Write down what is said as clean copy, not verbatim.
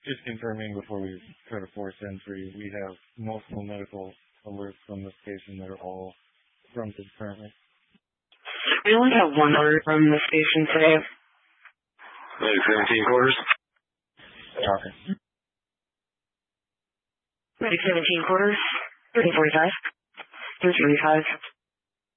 Just confirming before we try to force entry, we have multiple medical alerts from the station that are all fronted currently. We only have one alert from the station today. Maybe 17 quarters? Copy. Ready 17 quarters, 3045, 335.